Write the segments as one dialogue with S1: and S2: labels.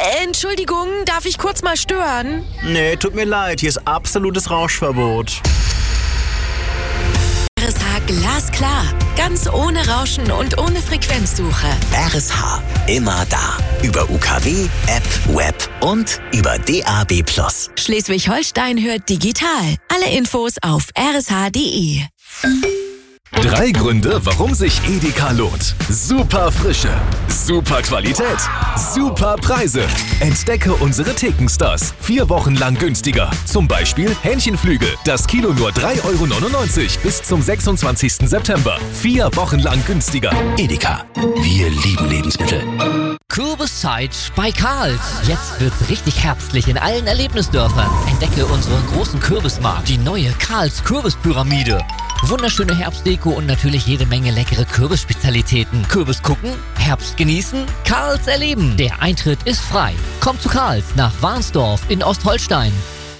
S1: Entschuldigung, darf ich kurz mal stören?
S2: Nee, tut mir leid, hier ist absolutes Rauschverbot.
S1: RSH glasklar, ganz ohne Rauschen und ohne Frequenzsuche.
S3: RSH, immer da. Über UKW, App, Web und über DAB+.
S1: Schleswig-Holstein hört digital. Alle Infos auf rsh.de.
S4: 3 Gründe, warum sich Edeka lohnt. Super Frische, super Qualität, super Preise. Entdecke unsere Thekenstars. 4 Wochen lang günstiger. Zum Beispiel Hähnchenflügel. Das Kilo nur 3,99 € bis zum 26. September. 4 Wochen lang günstiger.
S3: Edeka, wir lieben Lebensmittel.
S5: Kürbiszeit bei Karls. Jetzt wird's richtig herbstlich in allen Erlebnisdörfern. Entdecke unseren großen Kürbismarkt, die neue Karls Kürbispyramide. Wunderschöne Herbstdeko und natürlich jede Menge leckere Kürbisspezialitäten. Kürbis gucken, Herbst genießen, Karls erleben. Der Eintritt ist frei. Kommt zu Karls nach Warnsdorf in Ostholstein.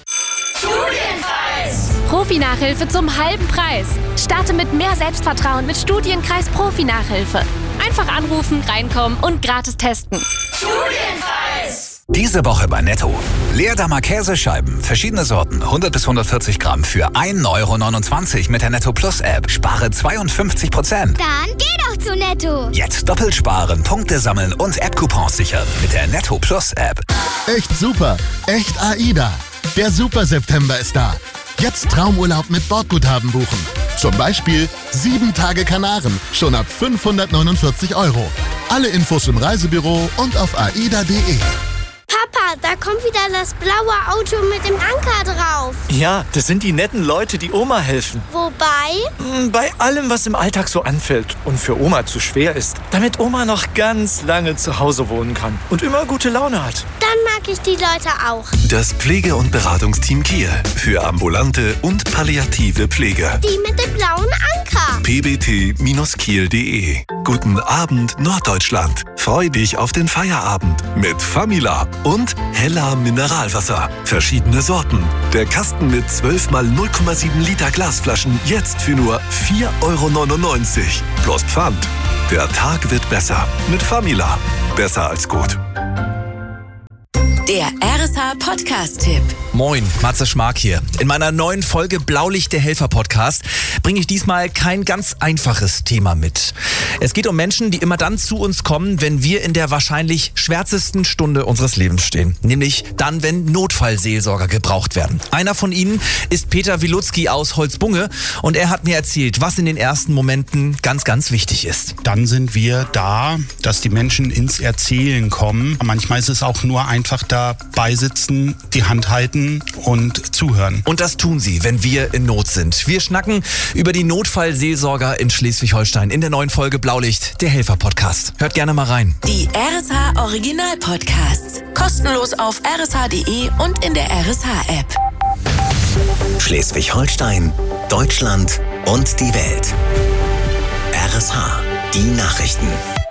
S6: Studienkreis! Profi-Nachhilfe zum halben Preis. Starte mit mehr Selbstvertrauen mit Studienkreis Profi-Nachhilfe. Einfach anrufen, reinkommen und gratis testen. Studienkreis!
S7: Diese Woche bei Netto. Leerdammer Käsescheiben, verschiedene Sorten, 100 bis 140 Gramm für 1,29 € mit der Netto Plus App. Spare 52%.
S8: Dann geh doch zu Netto.
S7: Jetzt doppelt sparen, Punkte sammeln und App-Coupons sichern mit der Netto Plus App.
S9: Echt super, echt AIDA. Der Super September ist da. Jetzt Traumurlaub mit Bordguthaben buchen. Zum Beispiel 7 Tage Kanaren, schon ab 549 €. Alle Infos im Reisebüro und auf aida.de.
S8: Papa, da kommt wieder das blaue Auto mit dem Anker drauf.
S2: Ja, das sind die netten Leute, die Oma helfen.
S8: Wobei?
S2: Bei allem, was im Alltag so anfällt und für Oma zu schwer ist. Damit Oma noch ganz lange zu Hause wohnen kann und immer gute Laune hat.
S8: Dann mag ich die Leute auch.
S4: Das Pflege- und Beratungsteam Kiel für ambulante und palliative Pflege.
S8: Die mit dem blauen Anker.
S4: pbt-kiel.de. Guten Abend, Norddeutschland. Freu dich auf den Feierabend mit Famila und Hella Mineralwasser. Verschiedene Sorten. Der Kasten mit 12 mal 0,7 Liter Glasflaschen jetzt für nur 4,99 € plus Pfand. Der Tag wird besser mit Famila. Besser als gut.
S1: Der RSH-Podcast-Tipp.
S10: Moin, Matze Schmark hier. In meiner neuen Folge Blaulicht der Helfer-Podcast bringe ich diesmal kein ganz einfaches Thema mit. Es geht um Menschen, die immer dann zu uns kommen, wenn wir in der wahrscheinlich schwärzesten Stunde unseres Lebens stehen. Nämlich dann, wenn Notfallseelsorger gebraucht werden. Einer von ihnen ist Peter Wilutzki aus Holzbunge und er hat mir erzählt, was in den ersten Momenten ganz, ganz wichtig ist.
S11: Dann sind wir da, dass die Menschen ins Erzählen kommen. Manchmal ist es auch nur einfach dabei sitzen, die Hand halten und zuhören.
S10: Und das tun sie, wenn wir in Not sind. Wir schnacken über die Notfallseelsorger in Schleswig-Holstein in der neuen Folge Blaulicht, der Helfer-Podcast. Hört gerne mal rein.
S1: Die RSH-Original-Podcasts. Kostenlos auf rsh.de und in der RSH-App.
S3: Schleswig-Holstein, Deutschland und die Welt. RSH, die Nachrichten.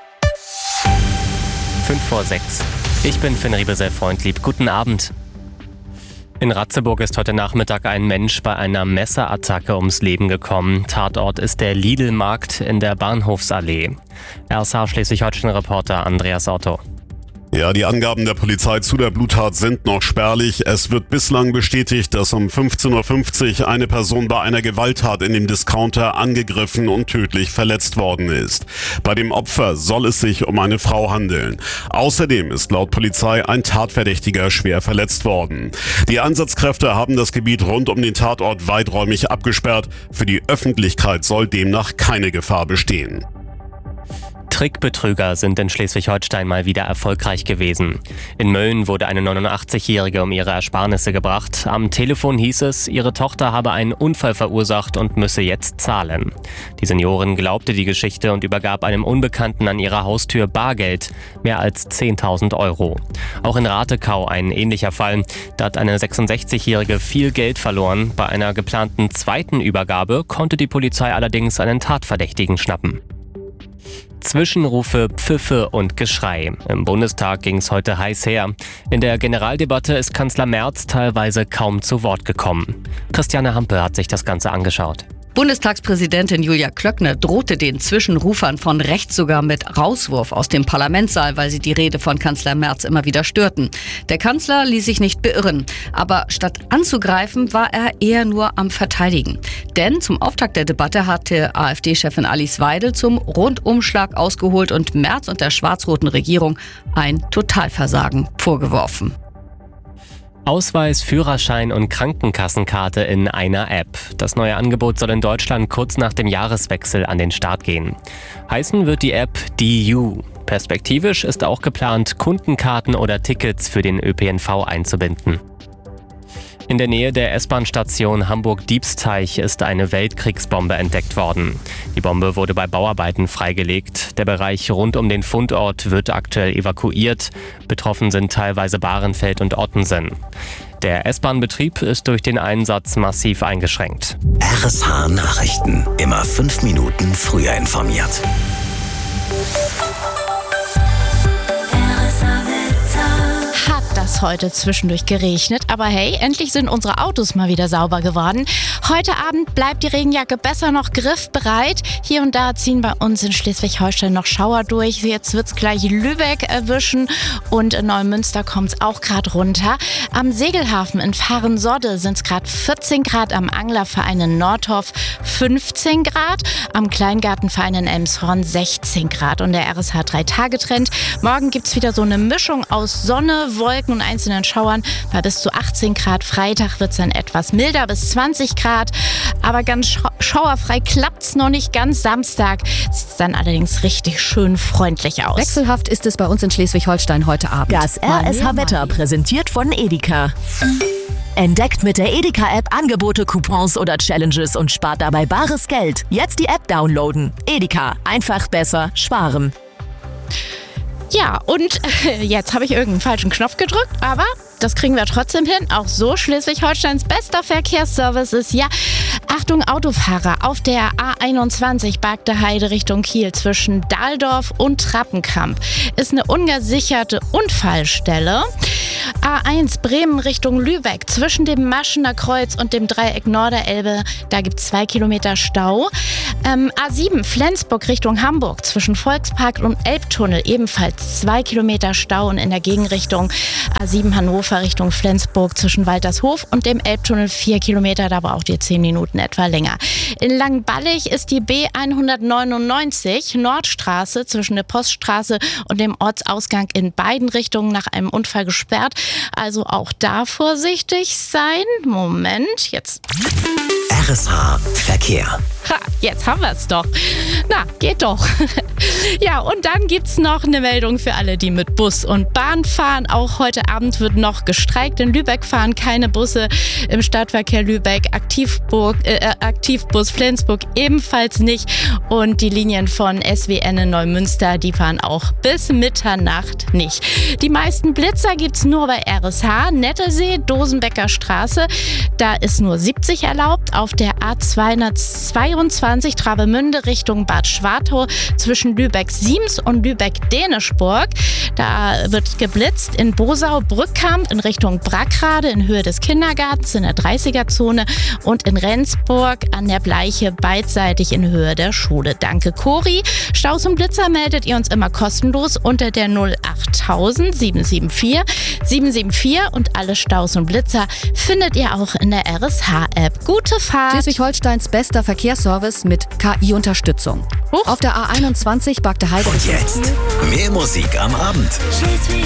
S12: 5:06. Ich bin Finn Riebesell-Freundlieb. Guten Abend. In Ratzeburg ist heute Nachmittag ein Mensch bei einer Messerattacke ums Leben gekommen. Tatort ist der Lidl-Markt in der Bahnhofsallee. RSH Schleswig-Holstein-Reporter Andreas Otto.
S13: Ja, die Angaben der Polizei zu der Bluttat sind noch spärlich. Es wird bislang bestätigt, dass um 15:50 Uhr eine Person bei einer Gewalttat in dem Discounter angegriffen und tödlich verletzt worden ist. Bei dem Opfer soll es sich um eine Frau handeln. Außerdem ist laut Polizei ein Tatverdächtiger schwer verletzt worden. Die Einsatzkräfte haben das Gebiet rund um den Tatort weiträumig abgesperrt. Für die Öffentlichkeit soll demnach keine Gefahr bestehen.
S12: Trickbetrüger sind in Schleswig-Holstein mal wieder erfolgreich gewesen. In Mölln wurde eine 89-Jährige um ihre Ersparnisse gebracht. Am Telefon hieß es, ihre Tochter habe einen Unfall verursacht und müsse jetzt zahlen. Die Seniorin glaubte die Geschichte und übergab einem Unbekannten an ihrer Haustür Bargeld, mehr als 10.000 €. Auch in Ratekau ein ähnlicher Fall. Da hat eine 66-Jährige viel Geld verloren. Bei einer geplanten zweiten Übergabe konnte die Polizei allerdings einen Tatverdächtigen schnappen. Zwischenrufe, Pfiffe und Geschrei. Im Bundestag ging es heute heiß her. In der Generaldebatte ist Kanzler Merz teilweise kaum zu Wort gekommen. Christiane Hampe hat sich das Ganze angeschaut.
S14: Bundestagspräsidentin Julia Klöckner drohte den Zwischenrufern von rechts sogar mit Rauswurf aus dem Parlamentssaal, weil sie die Rede von Kanzler Merz immer wieder störten. Der Kanzler ließ sich nicht beirren, aber statt anzugreifen, war er eher nur am Verteidigen. Denn zum Auftakt der Debatte hatte AfD-Chefin Alice Weidel zum Rundumschlag ausgeholt und Merz und der schwarz-roten Regierung ein Totalversagen vorgeworfen.
S12: Ausweis, Führerschein und Krankenkassenkarte in einer App. Das neue Angebot soll in Deutschland kurz nach dem Jahreswechsel an den Start gehen. Heißen wird die App DU. Perspektivisch ist auch geplant, Kundenkarten oder Tickets für den ÖPNV einzubinden. In der Nähe der S-Bahn-Station Hamburg-Diebsteich ist eine Weltkriegsbombe entdeckt worden. Die Bombe wurde bei Bauarbeiten freigelegt. Der Bereich rund um den Fundort wird aktuell evakuiert. Betroffen sind teilweise Bahrenfeld und Ottensen. Der S-Bahn-Betrieb ist durch den Einsatz massiv eingeschränkt.
S3: RSH Nachrichten. Immer 5 Minuten früher informiert.
S15: Heute zwischendurch geregnet, aber hey, endlich sind unsere Autos mal wieder sauber geworden. Heute Abend bleibt die Regenjacke besser noch griffbereit. Hier und da ziehen bei uns in Schleswig-Holstein noch Schauer durch. Jetzt wird's gleich Lübeck erwischen und in Neumünster kommt's auch gerade runter. Am Segelhafen in Fahrensodde sind's gerade 14 Grad, am Anglerverein in Nordhof 15 Grad, am Kleingartenverein in Elmshorn 16 Grad und der RSH 3-Tage-Trend. Morgen gibt's wieder so eine Mischung aus Sonne, Wolken und einzelnen Schauern bei bis zu 18 Grad. Freitag wird es dann etwas milder, bis 20 Grad. Aber ganz schauerfrei klappt es noch nicht ganz. Samstag sieht es dann allerdings richtig schön freundlich aus.
S14: Wechselhaft ist es bei uns in Schleswig-Holstein heute Abend.
S1: Das RSH-Wetter präsentiert von Edeka. Entdeckt mit der Edeka-App Angebote, Coupons oder Challenges und spart dabei bares Geld. Jetzt die App downloaden. Edeka. Einfach besser sparen.
S15: Ja, und jetzt habe ich irgendeinen falschen Knopf gedrückt, aber das kriegen wir trotzdem hin. Auch so Schleswig-Holsteins bester Verkehrsservice ist ja, Achtung Autofahrer, auf der A21 Bargte Heide Richtung Kiel zwischen Dahldorf und Trappenkamp ist eine ungesicherte Unfallstelle. A1 Bremen Richtung Lübeck zwischen dem Maschener Kreuz und dem Dreieck Norderelbe, da gibt es 2 Kilometer Stau. A7 Flensburg Richtung Hamburg zwischen Volkspark und Elbtunnel ebenfalls 2 Kilometer Stau und in der Gegenrichtung A7 Hannover Richtung Flensburg zwischen Waltershof und dem Elbtunnel 4 Kilometer, da braucht ihr 10 Minuten etwa länger. In Langballig ist die B199 Nordstraße zwischen der Poststraße und dem Ortsausgang in beiden Richtungen nach einem Unfall gesperrt. Also auch da vorsichtig sein. Moment, jetzt.
S3: RSH Verkehr.
S15: Ha, jetzt haben wir es doch. Na, geht doch. Ja, und dann gibt's noch eine Meldung für alle, die mit Bus und Bahn fahren. Auch heute Abend wird noch gestreikt. In Lübeck fahren keine Busse. Im Stadtverkehr Lübeck, Aktivbus Flensburg ebenfalls nicht. Und die Linien von SWN in Neumünster, die fahren auch bis Mitternacht nicht. Die meisten Blitzer gibt's nur bei RSH. Nettelsee, Dosenbecker Straße, da ist nur 70 erlaubt. Auf der A222 Travemünde Richtung Bad Schwartau zwischen Lübeck-Siems und Lübeck-Dänischburg. Da wird geblitzt in Bosau-Brückkamp in Richtung Brackrade in Höhe des Kindergartens in der 30er-Zone und in Rendsburg an der Bleiche beidseitig in Höhe der Schule. Danke, Cori. Staus und Blitzer meldet ihr uns immer kostenlos unter der 08000 774 774 und alle Staus und Blitzer findet ihr auch in der RSH-App. Gute Fahrt!
S14: Schleswig-Holsteins bester Verkehrsservice mit KI-Unterstützung. Auf der A21 Bargte Heide.
S3: Und jetzt mehr Musik am Abend.